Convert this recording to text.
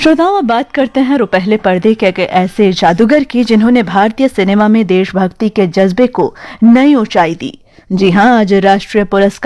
श्रोताओं, अब बात करते हैं रुपहले पर्दे के एक ऐसे जादूगर की जिन्होंने भारतीय सिनेमा में देशभक्ति के जज्बे को नई ऊंचाई दी। जी हां, आज राष्ट्रीय पुरस्कार